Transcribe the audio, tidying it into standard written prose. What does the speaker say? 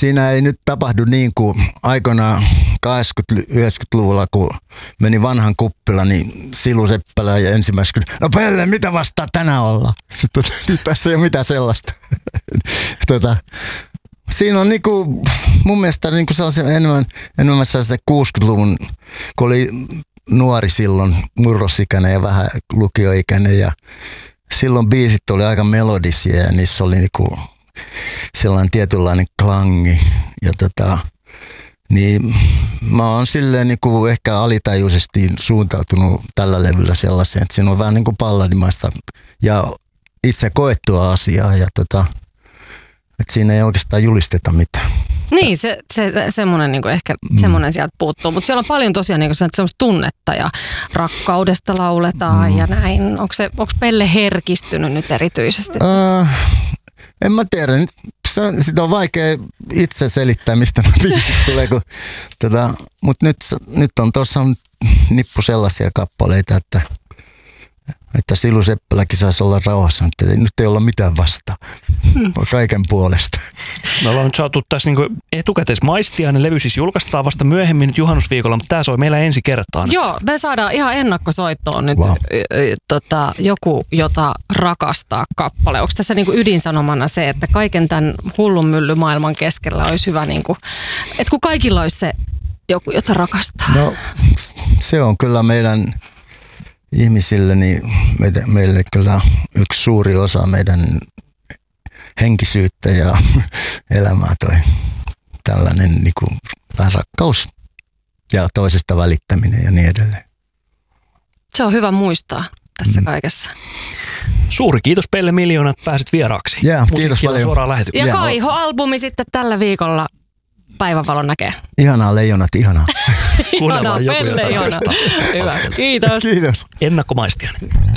siinä ei nyt tapahdu niin kuin aikoinaan 80-90-luvulla, kun meni vanhan kuppila, niin Silu Seppälä ja ensimmäisenä, no Pelle, mitä vastaa tänään olla? Nyt tässä ei ole mitään sellaista. Siinä on niinku, mun mielestä niinku sellaisia enemmän sellaisia 60-luvun, kun oli nuori silloin, murrosikäinen ja vähän lukioikäinen ja silloin biisit oli aika melodisia ja niissä oli niinku sellainen tietynlainen klangi ja niin mä oon silleen niinku ehkä alitajuisesti suuntautunut tällä levyllä sellaiseen, että siinä on vähän niinku palladimaista ja itse koettua asiaa ja että siinä ei oikeastaan julisteta mitään. Niin, semmoinen niinku ehkä semmoinen sieltä puuttuu, mutta siellä on paljon tosiaan niinku semmoista tunnetta ja rakkaudesta lauletaan ja näin. Onko Pelle herkistynyt nyt erityisesti? En mä tiedä. Sitä on vaikea itse selittää, mistä nämä biisit tulee. Mutta nyt on tuossa nippu sellaisia kappaleita, että Silu Seppäläkin saisi olla rauhassa, että nyt ei olla mitään vastaan. Kaiken puolesta. Me ollaan nyt saatu tässä niinku etukäteismaistiainen. Levy siis julkaistaan vasta myöhemmin nyt juhannusviikolla, mutta tämä soi meillä ensi kertaa. Joo, me saadaan ihan ennakkosoittoon nyt joku, jota rakastaa kappale. Onko tässä niinku ydinsanomana se, että kaiken tämän hullun myllymaailman keskellä olisi hyvä, niinku, että kun kaikilla olisi se joku, jota rakastaa? No, se on kyllä meidän ihmisille, niin meille kyllä yksi suuri osa meidän henkisyyttä ja elämää toi tällainen niin kuin, rakkaus ja toisesta välittäminen ja niin edelleen. Se on hyvä muistaa tässä kaikessa. Suuri kiitos Pelle Miljoona, että pääsit vieraaksi. Kiitos paljon. Suoraan lähetykseen. Ja Kaiho-albumi sitten tällä viikolla päivänvalon näkee. Ihanaa leijonat, ihanaa. Kuunnellaan joku, jota Pelle, ihana. Hyvä, kiitos. Kiitos. Ennakkomaistiainen.